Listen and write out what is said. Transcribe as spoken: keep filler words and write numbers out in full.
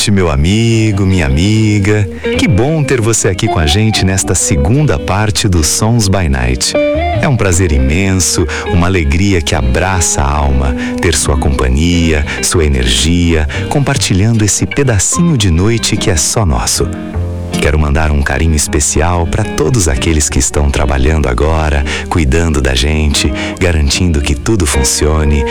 noite, meu amigo, minha amiga. Que bom ter você aqui com a gente nesta segunda parte do Sons by Night. É um prazer imenso, uma alegria que abraça a alma, ter sua companhia, sua energia, compartilhando esse pedacinho de noite que é só nosso. Quero mandar um carinho especial para todos aqueles que estão trabalhando agora, cuidando da gente, garantindo que tudo funcione,